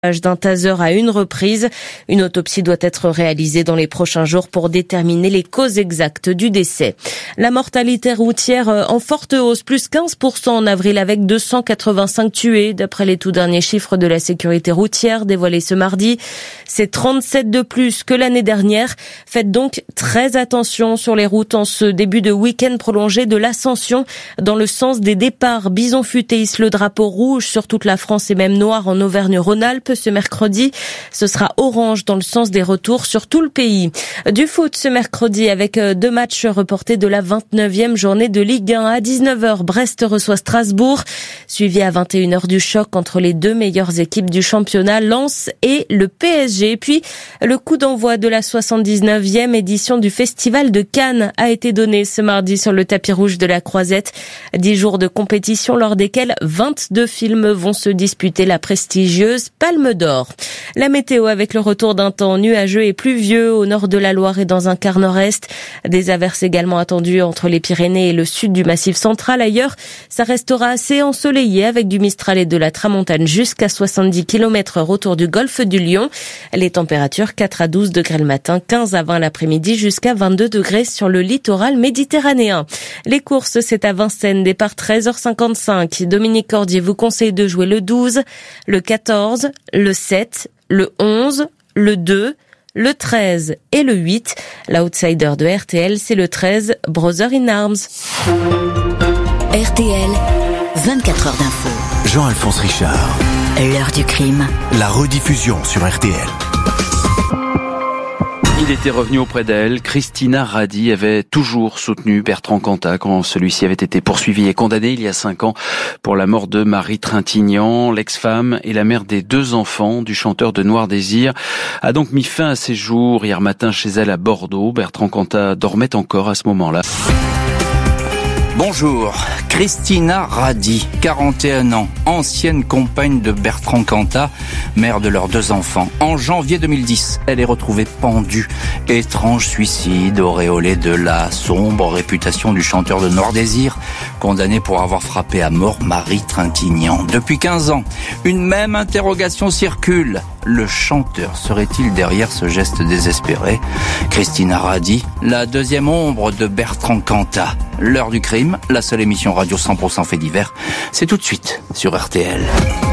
d'un taser à une reprise. Une autopsie doit être réalisée dans les prochains jours pour déterminer les causes exactes du décès. La mortalité routière en forte hausse, plus 15% en avril avec 285 tués. D'après les tout derniers chiffres de la sécurité routière dévoilés ce mardi, c'est 37 de plus que l'année dernière. Faites donc très attention sur les routes en ce début de week-end prolongé de l'Ascension. Dans le sens des départs, Bison Futé hisse le drapeau rouge sur toute la France et même noir en Auvergne-Rhône-Alpes. Ce mercredi, ce sera orange dans le sens des retours sur tout le pays. Du foot ce mercredi avec 2 matchs reportés de la 29e journée de Ligue 1 à 19h. Brest reçoit Strasbourg, suivi à 21h du choc entre les 2 meilleures équipes du championnat, Lens et le PSG. Puis le coup d'envoi de la 79e édition du Festival de Cannes a été donné ce mardi sur le tapis rouge de la Croisette. 10 jours de compétition lors desquels 22 films vont se disputer la prestigieuse Palme d'Or. La météo avec le retour d'un temps nuageux et pluvieux au nord de la Loire et dans un quart nord-est. Des averses également attendues entre les Pyrénées et le sud du Massif central. Ailleurs, ça restera assez ensoleillé avec du Mistral et de la Tramontane jusqu'à 70 km/h autour du golfe du Lion. Les températures 4 à 12 degrés le matin, 15 à 20 l'après-midi jusqu'à 22 degrés sur le littoral méditerranéen. Les courses, c'est à Vincennes, départ 13h55. Dominique Cordier vous conseille de jouer le 12, le 14, le 7, le 11, le 2, le 13 et le 8. L'outsider de RTL, c'est le 13, Brother in Arms. RTL, 24 heures d'info. Jean-Alphonse Richard. L'heure du crime. La rediffusion sur RTL. Il était revenu auprès d'elle. Christina Radi avait toujours soutenu Bertrand Cantat quand celui-ci avait été poursuivi et condamné il y a 5 ans pour la mort de Marie Trintignant. L'ex-femme et la mère des 2 enfants du chanteur de Noir Désir a donc mis fin à ses jours hier matin chez elle à Bordeaux. Bertrand Cantat dormait encore à ce moment-là. Bonjour, Christina Radi, 41 ans, ancienne compagne de Bertrand Cantat, mère de leurs 2 enfants. En janvier 2010, elle est retrouvée pendue. Étrange suicide, auréolé de la sombre réputation du chanteur de Noir Désir, condamné pour avoir frappé à mort Marie Trintignant. Depuis 15 ans, une même interrogation circule. Le chanteur serait-il derrière ce geste désespéré? Christina Radi, la deuxième ombre de Bertrand Cantat. L'heure du crime, la seule émission radio 100% fait divers, c'est tout de suite sur RTL.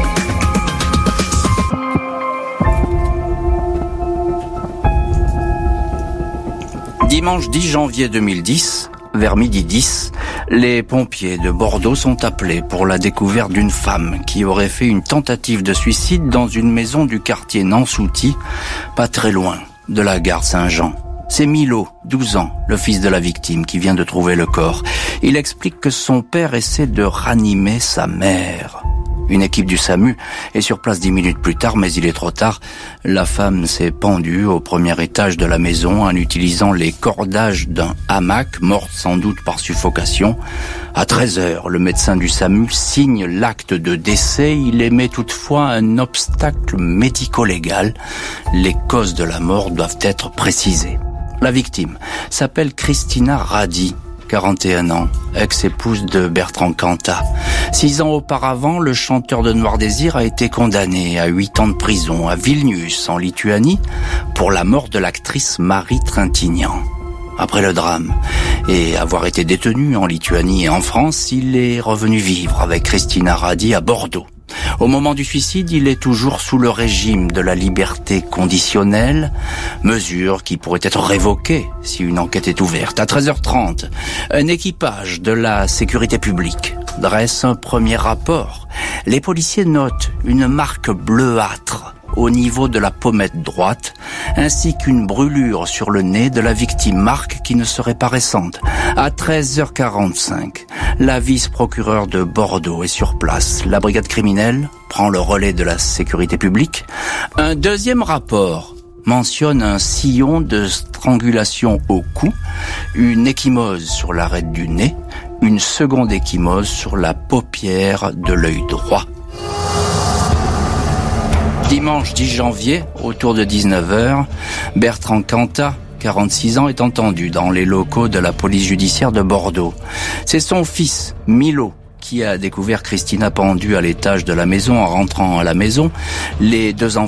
Dimanche 10 janvier 2010, vers midi 10, les pompiers de Bordeaux sont appelés pour la découverte d'une femme qui aurait fait une tentative de suicide dans une maison du quartier Nansouty, pas très loin de la gare Saint-Jean. C'est Milo, 12 ans, le fils de la victime, qui vient de trouver le corps. Il explique que son père essaie de ranimer sa mère. Une équipe du SAMU est sur place 10 minutes plus tard, mais il est trop tard. La femme s'est pendue au premier étage de la maison en utilisant les cordages d'un hamac, morte sans doute par suffocation. À 13h, le médecin du SAMU signe l'acte de décès. Il émet toutefois un obstacle médico-légal. Les causes de la mort doivent être précisées. La victime s'appelle Christina Radi, 41 ans, ex-épouse de Bertrand Cantat. 6 ans auparavant, le chanteur de Noir Désir a été condamné à 8 ans de prison à Vilnius, en Lituanie, pour la mort de l'actrice Marie Trintignant. Après le drame et avoir été détenu en Lituanie et en France, il est revenu vivre avec Christina Radi à Bordeaux. Au moment du suicide, il est toujours sous le régime de la liberté conditionnelle, mesure qui pourrait être révoquée si une enquête est ouverte. À 13h30, un équipage de la sécurité publique dresse un premier rapport. Les policiers notent une marque bleuâtre au niveau de la pommette droite, ainsi qu'une brûlure sur le nez de la victime, marque qui ne serait pas récente. À 13h45, la vice-procureure de Bordeaux est sur place. La brigade criminelle prend le relais de la sécurité publique. Un deuxième rapport mentionne un sillon de strangulation au cou, une ecchymose sur l'arête du nez, une seconde ecchymose sur la paupière de l'œil droit. Dimanche 10 janvier, autour de 19h, Bertrand Cantat, 46 ans, est entendu dans les locaux de la police judiciaire de Bordeaux. C'est son fils, Milo, qui a découvert Christina pendue à l'étage de la maison en rentrant à la maison. Les deux enfants